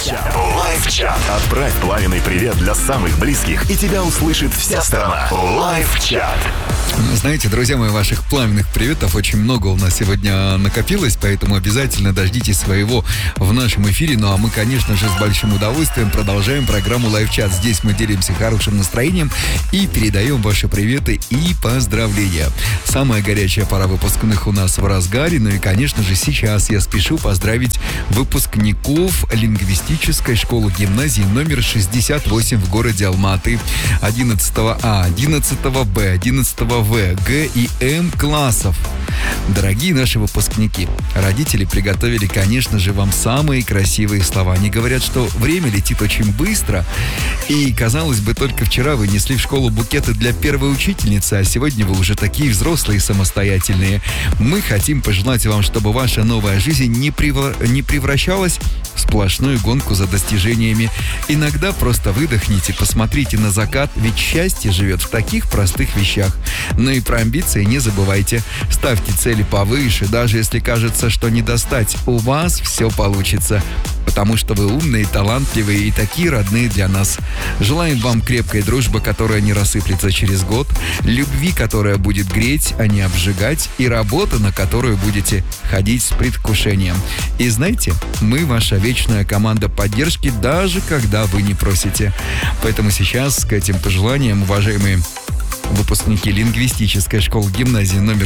Лайв-чат. Отправь пламенный привет для самых близких, и тебя услышит вся страна. Лайв-чат. Знаете, друзья мои, ваших пламенных приветов очень много у нас сегодня накопилось, поэтому обязательно дождитесь своего в нашем эфире. Ну а мы, конечно же, с большим удовольствием продолжаем программу Лайв-чат. Здесь мы делимся хорошим настроением и передаем ваши приветы и поздравления. Самая горячая пора выпускных у нас в разгаре. Ну и, конечно же, сейчас я спешу поздравить выпускников лингвистической школы гимназии номер 68 в городе Алматы. 11 А, 11 Б, 11 В, Г и М классов. Дорогие наши выпускники, родители приготовили, конечно же, вам самые красивые слова. Они говорят, что время летит очень быстро. И, казалось бы, только вчера вы несли в школу букеты для первой учительницы, а сегодня вы уже такие взрослые и самостоятельные. Мы хотим пожелать вам, чтобы ваша новая жизнь не превращалась в сплошную гонку за достижениями. Иногда просто выдохните, посмотрите на закат, ведь счастье живет в таких простых вещах. Но и про амбиции не забывайте. Ставьте цели повыше, даже если кажется, что не достать. У вас все получится, потому что вы умные, талантливые и такие родные для нас. Желаем вам крепкой дружбы, которая не рассыплется через год, любви, которая будет греть, а не обжигать, и работа, на которую будете ходить с предвкушением. И знаете, мы ваша вечная команда поддержки, даже когда вы не просите. Поэтому сейчас к этим пожеланиям, уважаемые выпускники лингвистической школы гимназии номер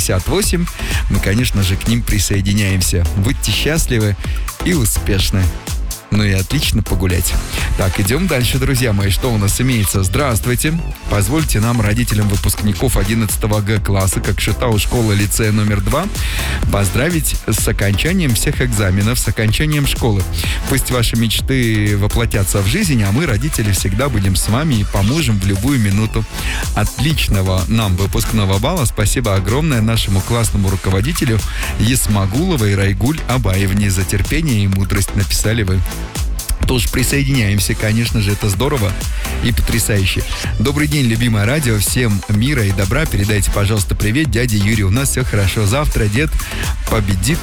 68, мы, конечно же, к ним присоединяемся. Будьте счастливы и успешны. Ну и отлично погулять. Так, идем дальше, друзья мои. Что у нас имеется? Здравствуйте. Позвольте нам, родителям выпускников 11 Г класса Кокшетау школы лицея номер 2, поздравить с окончанием всех экзаменов, с окончанием школы. Пусть ваши мечты воплотятся в жизнь, а мы, родители, всегда будем с вами и поможем в любую минуту. Отличного нам выпускного балла. Спасибо огромное нашему классному руководителю Есмагуловой Райгуль Абаевне за терпение и мудрость, написали вы. Тоже присоединяемся, конечно же, это здорово и потрясающе. Добрый день, любимое радио, всем мира и добра. Передайте, пожалуйста, привет дяде Юрию. У нас все хорошо. Завтра дед победит,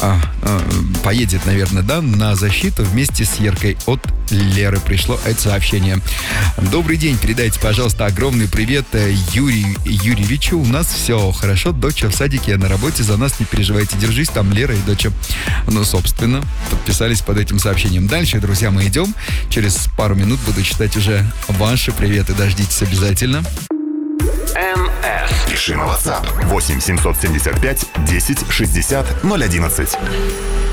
поедет, наверное, да, на защиту вместе с Еркой. От Леры пришло это сообщение. Добрый день, передайте, пожалуйста, огромный привет Юрию Юрьевичу. У нас все хорошо, доча в садике, на работе, за нас не переживайте, держись, там Лера и доча. Ну, собственно, подписались под этим сообщением. Дальше, друзья, мы идем. Через пару минут буду читать уже ваши приветы. Дождитесь обязательно. Пиши на WhatsApp 8 775 10 60 011.